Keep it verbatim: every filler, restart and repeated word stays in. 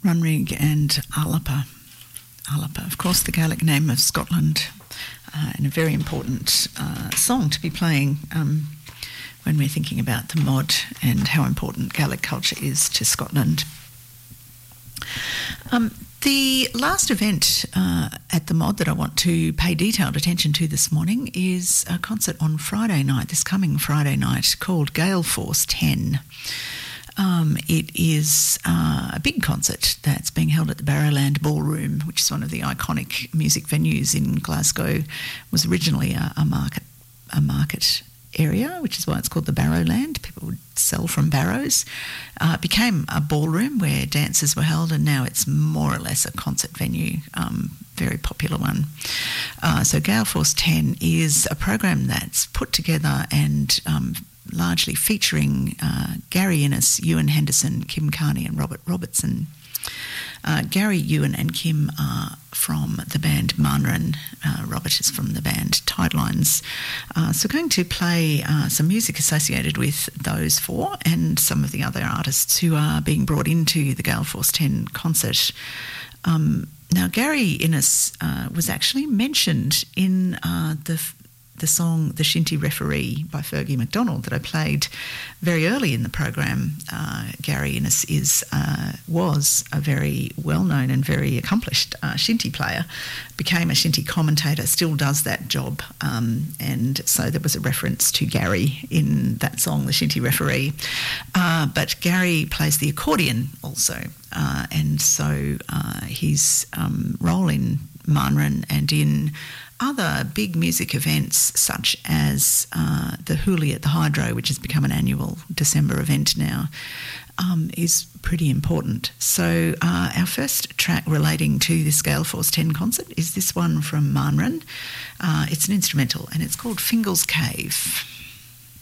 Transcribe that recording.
Runrig and Alapa. Alapa, of course, the Gaelic name of Scotland, uh, and a very important uh, song to be playing um, when we're thinking about the mod and how important Gaelic culture is to Scotland. Um, the last event uh, at the mod that I want to pay detailed attention to this morning is a concert on Friday night, this coming Friday night, called Gale Force ten. Um, it is uh, a big concert that's being held at the Barrowland Ballroom, which is one of the iconic music venues in Glasgow. It was originally a, a market a market area, which is why it's called the Barrowland. People would sell from barrows. Uh, it became a ballroom where dances were held, and now it's more or less a concert venue, um, very popular one. Uh, so Gale Force ten is a program that's put together and um, largely featuring uh, Gary Innes, Ewan Henderson, Kim Carney and Robert Robertson. Uh, Gary, Ewan and Kim are from the band Manran. Uh, Robert is from the band Tidelines. Uh, so we're going to play uh, some music associated with those four and some of the other artists who are being brought into the Gale Force ten concert. Um, now, Gary Innes uh, was actually mentioned in uh, the the song The Shinty Referee by Fergie McDonald that I played very early in the program. Uh, Gary Innes is, uh, was a very well-known and very accomplished uh, shinty player, became a shinty commentator, still does that job, um, and so there was a reference to Gary in that song, The Shinty Referee. Uh, but Gary plays the accordion also, uh, and so uh, his um, role in Manran and in other big music events such as uh, the Hoolie at the Hydro, which has become an annual December event now, um, is pretty important. So uh, our first track relating to this Gale Force ten concert is this one from Manran. Uh, it's an instrumental and it's called Fingal's Cave.